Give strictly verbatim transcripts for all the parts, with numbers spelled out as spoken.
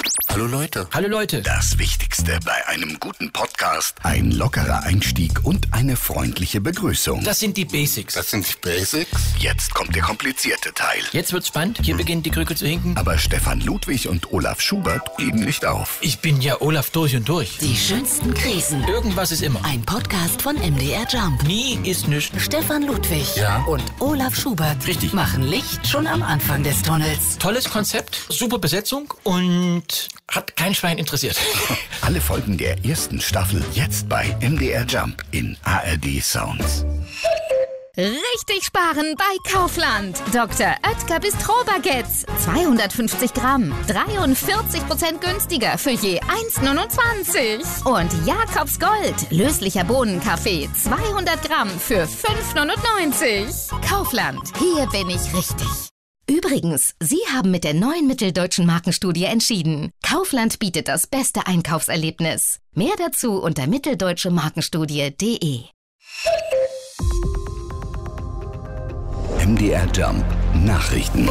Hallo Leute. Hallo Leute. Das Wichtigste bei einem guten Podcast: ein lockerer Einstieg und eine freundliche Begrüßung. Das sind die Basics. Das sind die Basics? Jetzt kommt der komplizierte Teil. Jetzt wird's spannend. Hier hm. beginnt die Krücke zu hinken. Aber Stefan Ludwig und Olaf Schubert geben nicht auf. Ich bin ja Olaf durch und durch. Die schönsten Krisen. Irgendwas ist immer. Ein Podcast von M D R Jump. Nie ist nichts. Stefan Ludwig ja. und Olaf Schubert Richtig. machen Licht schon am Anfang des Tunnels. Tolles Konzept, super Besetzung und hat kein Schwein interessiert. Alle Folgen der ersten Staffel jetzt bei M D R Jump in A R D Sounds. Richtig sparen bei Kaufland. Doktor Oetker Bistro-Baguettes. zweihundertfünfzig Gramm. dreiundvierzig Prozent günstiger für je eins Komma neunundzwanzig. Und Jakobs Gold. Löslicher Bohnenkaffee. zweihundert Gramm für fünf Komma neunundneunzig. Kaufland. Hier bin ich richtig. Übrigens, Sie haben mit der neuen Mitteldeutschen Markenstudie entschieden. Kaufland bietet das beste Einkaufserlebnis. Mehr dazu unter mitteldeutsche markenstudie punkt de. M D R Jump Nachrichten.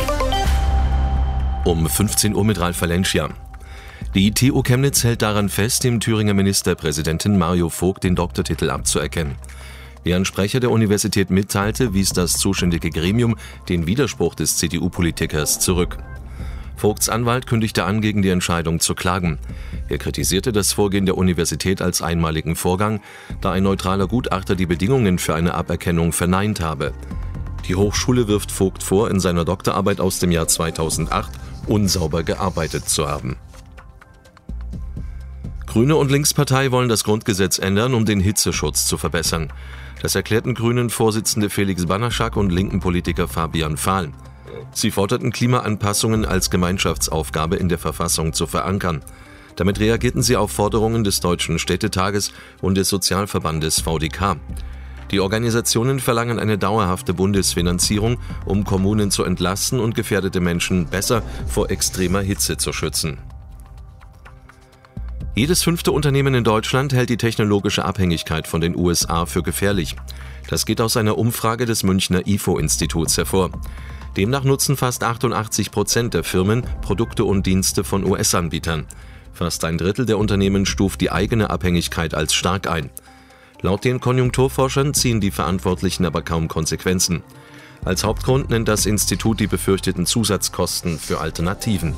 Um fünfzehn Uhr mit Ralf Valencia. Die T U Chemnitz hält daran fest, dem Thüringer Ministerpräsidenten Mario Vogt den Doktortitel abzuerkennen. Wie ein Sprecher der Universität mitteilte, wies das zuständige Gremium den Widerspruch des C D U-Politikers zurück. Vogts Anwalt kündigte an, gegen die Entscheidung zu klagen. Er kritisierte das Vorgehen der Universität als einmaligen Vorgang, da ein neutraler Gutachter die Bedingungen für eine Aberkennung verneint habe. Die Hochschule wirft Vogt vor, in seiner Doktorarbeit aus dem Jahr zweitausendacht unsauber gearbeitet zu haben. Grüne und Linkspartei wollen das Grundgesetz ändern, um den Hitzeschutz zu verbessern. Das erklärten Grünen-Vorsitzende Felix Banaschak und linken Politiker Fabian Fahl. Sie forderten, Klimaanpassungen als Gemeinschaftsaufgabe in der Verfassung zu verankern. Damit reagierten sie auf Forderungen des Deutschen Städtetages und des Sozialverbandes V D K. Die Organisationen verlangen eine dauerhafte Bundesfinanzierung, um Kommunen zu entlasten und gefährdete Menschen besser vor extremer Hitze zu schützen. Jedes fünfte Unternehmen in Deutschland hält die technologische Abhängigkeit von den U S A für gefährlich. Das geht aus einer Umfrage des Münchner I F O-Instituts hervor. Demnach nutzen fast achtundachtzig Prozent der Firmen Produkte und Dienste von U S-Anbietern. Fast ein Drittel der Unternehmen stuft die eigene Abhängigkeit als stark ein. Laut den Konjunkturforschern ziehen die Verantwortlichen aber kaum Konsequenzen. Als Hauptgrund nennt das Institut die befürchteten Zusatzkosten für Alternativen.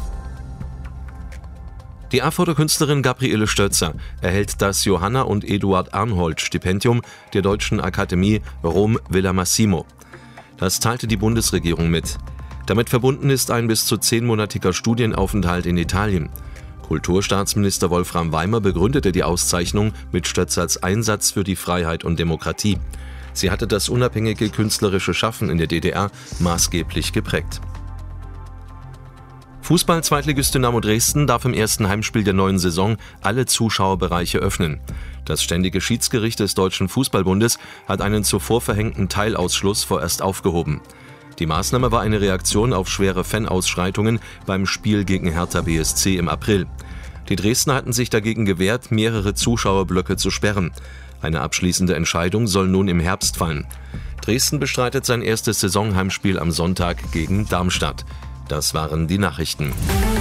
Die Erfurter Künstlerin Gabriele Stötzer erhält das Johanna und Eduard Arnhold Stipendium der Deutschen Akademie Rom Villa Massimo. Das teilte die Bundesregierung mit. Damit verbunden ist ein bis zu zehnmonatiger Studienaufenthalt in Italien. Kulturstaatsminister Wolfram Weimer begründete die Auszeichnung mit Stötzers Einsatz für die Freiheit und Demokratie. Sie hatte das unabhängige künstlerische Schaffen in der D D R maßgeblich geprägt. Fußball-Zweitligist Dynamo Dresden darf im ersten Heimspiel der neuen Saison alle Zuschauerbereiche öffnen. Das Ständige Schiedsgericht des Deutschen Fußballbundes hat einen zuvor verhängten Teilausschluss vorerst aufgehoben. Die Maßnahme war eine Reaktion auf schwere Fanausschreitungen beim Spiel gegen Hertha B S C im April. Die Dresdner hatten sich dagegen gewehrt, mehrere Zuschauerblöcke zu sperren. Eine abschließende Entscheidung soll nun im Herbst fallen. Dresden bestreitet sein erstes Saisonheimspiel am Sonntag gegen Darmstadt. Das waren die Nachrichten.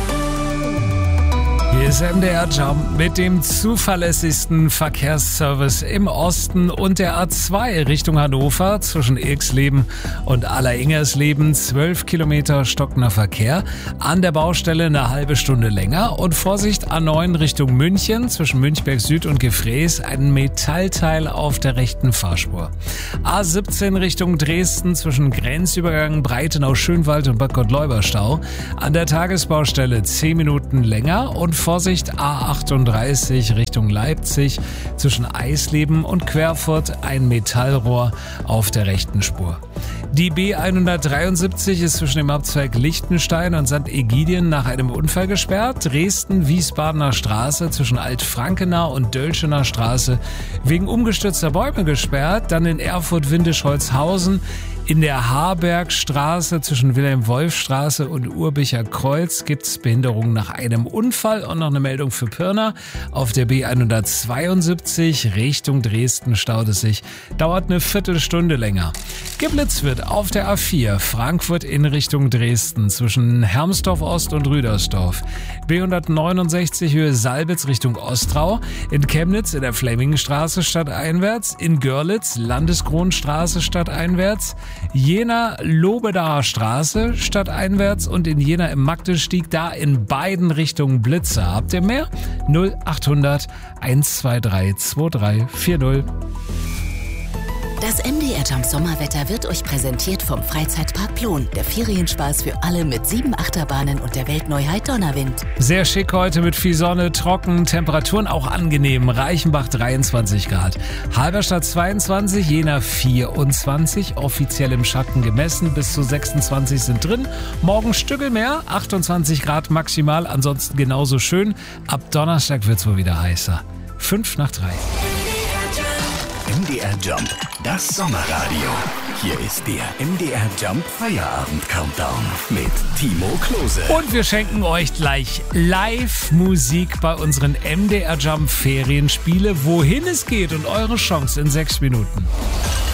Hier ist M D R Jump mit dem zuverlässigsten Verkehrsservice im Osten und der A zwei Richtung Hannover zwischen Ilksleben und Alleringers-Leben. zwölf Kilometer stockender Verkehr. An der Baustelle eine halbe Stunde länger. Und Vorsicht, A neun Richtung München zwischen Münchberg Süd und Gefrees. Ein Metallteil auf der rechten Fahrspur. A siebzehn Richtung Dresden zwischen Grenzübergang Breitenau-Schönwald und Bad Gottleuber-Stau. An der Tagesbaustelle zehn Minuten länger. Und Vorsicht, A achtunddreißig Richtung Leipzig zwischen Eisleben und Querfurt ein Metallrohr auf der rechten Spur. Die B hundertdreiundsiebzig ist zwischen dem Abzweig Lichtenstein und Sankt Egidien nach einem Unfall gesperrt. Dresden-Wiesbadener Straße zwischen Altfrankenau und Dölschener Straße wegen umgestürzter Bäume gesperrt. Dann in Erfurt-Windisch-Holzhausen In der Harbergstraße zwischen Wilhelm-Wolf-Straße und Urbicher Kreuz gibt es Behinderungen nach einem Unfall und noch eine Meldung für Pirna. Auf der B hundertzweiundsiebzig Richtung Dresden staut es sich. Dauert eine Viertelstunde länger. Geblitzt wird auf der A vier Frankfurt in Richtung Dresden zwischen Hermsdorf Ost und Rüdersdorf. B hundertneunundsechzig Höhe Salbitz Richtung Ostrau. In Chemnitz in der Flemingstraße stadteinwärts. In Görlitz Landeskronstraße stadteinwärts. Jena Lobedaer Straße stadteinwärts und in Jena im Magdestieg, da in beiden Richtungen Blitze. Habt ihr mehr? null achthundert hundertzweiundzwanzig drei vier null. Das M D R Jump Sommerwetter wird euch präsentiert vom Freizeitpark Plon. Der Ferienspaß für alle mit sieben Achterbahnen und der Weltneuheit Donnerwind. Sehr schick heute mit viel Sonne, trocken, Temperaturen auch angenehm. Reichenbach dreiundzwanzig Grad, Halberstadt zweiundzwanzig, Jena vierundzwanzig, offiziell im Schatten gemessen, bis zu sechsundzwanzig sind drin. Morgen Stückelmeer, achtundzwanzig Grad maximal, ansonsten genauso schön. Ab Donnerstag wird's wohl wieder heißer. Fünf nach drei. M D R Jump, das Sommerradio. Hier ist der M D R Jump Feierabend Countdown mit Timo Klose. Und wir schenken euch gleich Live-Musik bei unseren M D R Jump Ferienspiele. Wohin es geht und eure Chance in sechs Minuten.